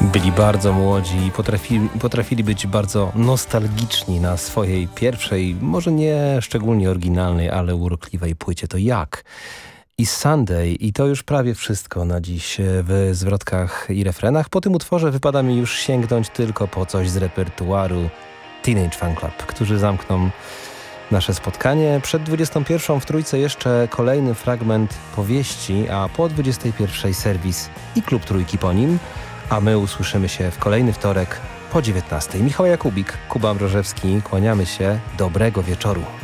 Byli bardzo młodzi i potrafili być bardzo nostalgiczni na swojej pierwszej, może nie szczególnie oryginalnej, ale urokliwej płycie. To jak? I Sunday. I to już prawie wszystko na dziś w zwrotkach i refrenach. Po tym utworze wypada mi już sięgnąć tylko po coś z repertuaru Teenage Fan Club, którzy zamkną nasze spotkanie. Przed 21 w Trójce jeszcze kolejny fragment powieści, a po 21 serwis i Klub Trójki po nim. A my usłyszymy się w kolejny wtorek po 19. Michał Jakubik, Kuba Mrożewski. Kłaniamy się. Dobrego wieczoru.